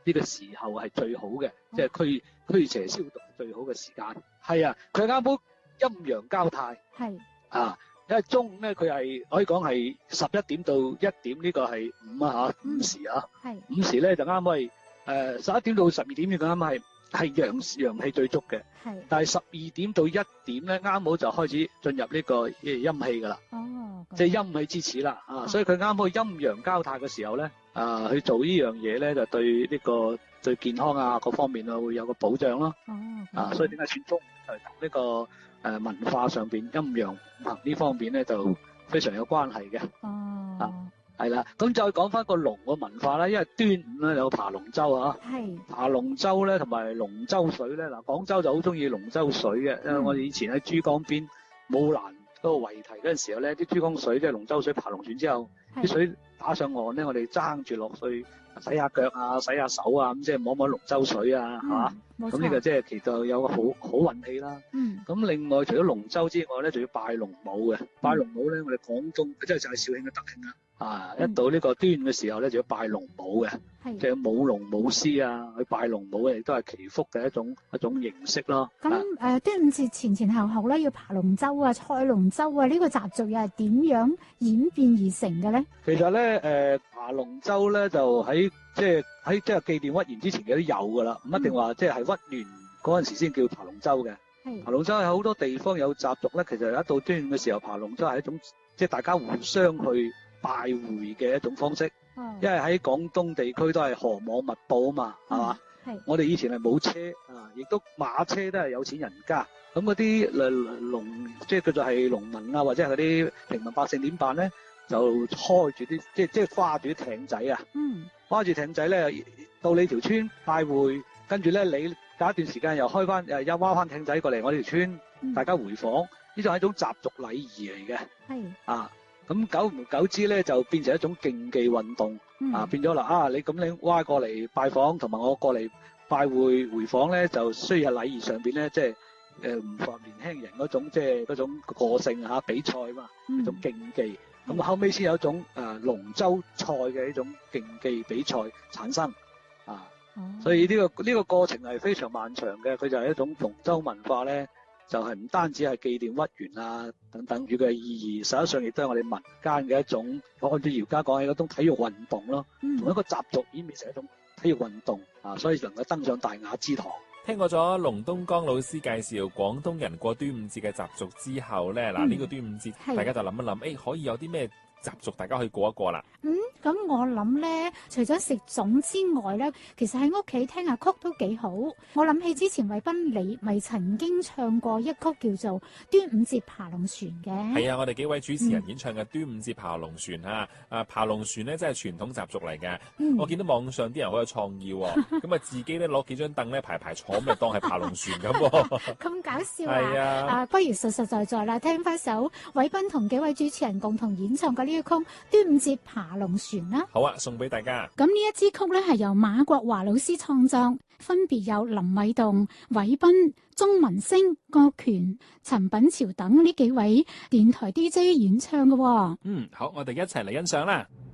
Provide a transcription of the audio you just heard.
呢個時候係最好嘅，即係驅邪消毒最好嘅時間。係啊，佢啱好陰陽交泰。係啊，因為中午咧佢係可以講係11點到1點呢個係午啊嚇，午時啊。係午時咧就啱係11點到12點呢個啱係陽氣最足嘅。係，但係12點到1點咧啱好就開始進入呢個陰氣㗎啦。哦，即係陰氣之始啦啊！所以佢啱好陰陽交泰嘅時候咧去做呢樣嘢咧，就對呢個對健康啊各方面啊會有個保障咯。哦，所以點解選中午係同呢個文化上邊陰陽五行呢方面咧就非常有關係嘅。哦，係啦，咁再講翻個龍嘅文化啦，因為端午咧有爬龍舟啊。係爬龍舟咧，同埋龍舟水咧。嗱，廣州就好中意龍舟水嘅，因為我哋以前喺珠江邊武蘭嗰個圍堤嗰陣時候咧，啲珠江水即係龍舟水爬龍船之後，啲水打上岸咧，我哋爭住落去洗下腳啊、洗下手啊，咁即係摸摸龍舟水啊，係嘛？咁呢個即係其實有個好運氣啦。咁另外除咗龍舟之外咧，仲要拜龍母嘅。拜龍母咧，我哋廣東即係就係肇慶嘅德慶啦。一到呢個端午嘅時候咧，就要拜龍母嘅，即係舞龍舞獅啊，去拜龍母亦都係祈福嘅一種形式咯。 咁端午節前後咧，要爬龍舟啊、賽龍舟啊，呢個習俗又係點樣演變而成嘅咧？ 其實咧，爬龍舟咧就喺紀念屈原之前嘅都有噶啦，唔一定話即係屈原嗰陣時先叫爬龍舟嘅。爬龍舟係好多地方有習俗咧，其實一到端午嘅時候爬龍舟係一種即係大家互相去拜會嘅一種方式。因為喺廣東地區都係河網密佈啊嘛，係嘛？我哋以前係冇車啊，亦都馬車都係有錢人家。咁嗰啲即係叫做係農民啊，或者係嗰啲平民百姓點辦咧？就開住啲即係跨住啲艇仔啊，跨住艇仔咧到你條村拜會，跟住咧你隔一段時間又開翻又挖翻艇仔過嚟我哋條村，大家回訪，呢種係一種習俗禮儀嚟嘅。係啊，咁久唔久之咧就變成一種競技運動啊，變咗啦你咁你挖過嚟拜訪，同埋我過嚟拜會回訪咧，就需要喺禮儀上邊咧，即係唔符合年輕人嗰種即係嗰種個性嚇比賽嘛，一種競技。咁後尾先有一種龍舟賽嘅一種競技比賽產生啊，所以呢個過程係非常漫長嘅。佢就係一種龍舟文化咧，就係唔單止係紀念屈原啊等等佢嘅意義，實際上亦都係我哋民間嘅一種，按照姚家講嘅嗰種體育運動咯，同一個習俗演變成一種體育運動啊，所以能夠登上大雅之堂。 聽過咗龍東江老師介紹廣東人過端午節嘅習俗之後咧，呢個端午節大家就諗一諗，可以有啲咩習俗大家可以過一過啦。 咁我諗咧，除咗食粽之外咧，其實喺屋企聽下曲都幾好。我諗起之前韋斌你咪曾經唱過一曲叫做《端午節爬龍船》嘅。係啊，我哋幾位主持人演唱嘅《端午節爬龍船》爬龍船咧真係傳統習俗嚟嘅。我見到網上啲人好有創意喎，咁啊自己咧攞幾張凳咧排坐，咁就當係爬龍船咁喎。 咁搞笑啊！係啊，不如實實在在啦，聽翻首韋斌同幾位主持人共同演唱嘅呢一曲《端午節爬龍船》啦。 好啊，送俾大家。 咁呢一支曲咧係由馬國華老師創作，分別有林偉棟、韋斌、鐘文星、郭權、陳品潮等呢幾位電台 DJ 演唱嘅。 好，我哋一齊嚟欣賞啦。